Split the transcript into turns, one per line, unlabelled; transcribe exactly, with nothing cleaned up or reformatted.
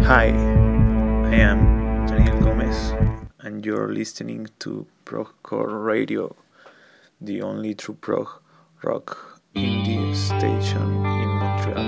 Hi, I am Daniel Gomez, and you're listening to Progcore Radio, the only true prog rock indie station in Montreal.